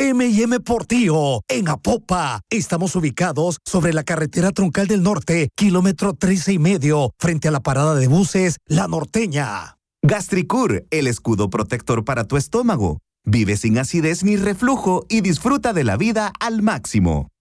M&M Portillo, en Apopa. Estamos ubicados sobre la carretera Troncal del Norte, kilómetro 13,5, frente a la parada de buses La Norteña. Gastricur, el escudo protector para tu estómago. Vive sin acidez ni reflujo y disfruta de la vida al máximo.